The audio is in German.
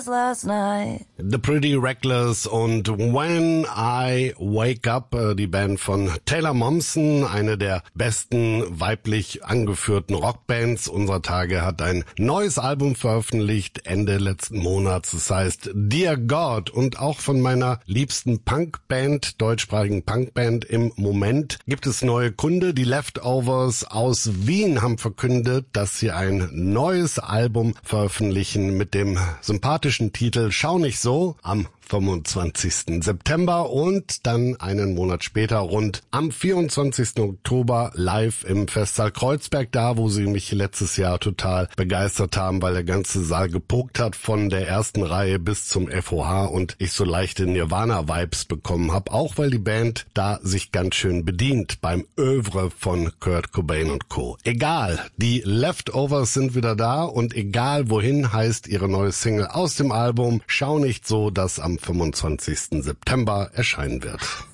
last night. The Pretty Reckless und When I Wake Up, die Band von Taylor Momsen, eine der besten weiblich angeführten Rockbands unserer Tage, hat ein neues Album veröffentlicht Ende letzten Monats. Das heißt Dear God, und auch von meiner liebsten Punkband, deutschsprachigen Punkband im Moment, gibt es neue Kunde. Die Leftovers aus Wien haben verkündet, dass sie ein neues Album veröffentlichen mit dem sympathischen Titel Schau nicht so am 25. September und dann einen Monat später rund am 24. Oktober live im Festsaal Kreuzberg, da wo sie mich letztes Jahr total begeistert haben, weil der ganze Saal gepokt hat von der ersten Reihe bis zum FOH und ich so leichte Nirvana-Vibes bekommen habe, auch weil die Band da sich ganz schön bedient beim Övre von Kurt Cobain und Co. Egal, die Leftovers sind wieder da und egal wohin heißt ihre neue Single aus dem Album Schau nicht so, das am 25. September erscheinen wird.